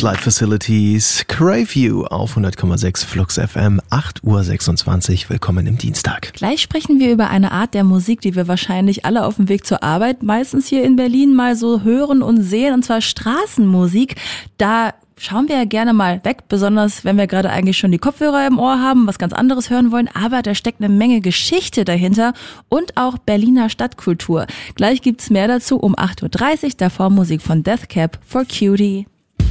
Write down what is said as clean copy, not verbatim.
Flight Facilities, Crave You auf 100,6 Flux FM, 8:26 Uhr. Willkommen im Dienstag. Gleich sprechen wir über eine Art der Musik, die wir wahrscheinlich alle auf dem Weg zur Arbeit, meistens hier in Berlin, mal so hören und sehen, und zwar Straßenmusik. Da schauen wir ja gerne mal weg, besonders wenn wir gerade eigentlich schon die Kopfhörer im Ohr haben, was ganz anderes hören wollen, aber da steckt eine Menge Geschichte dahinter und auch Berliner Stadtkultur. Gleich gibt's mehr dazu um 8:30 Uhr, davor Musik von Death Cab for Cutie.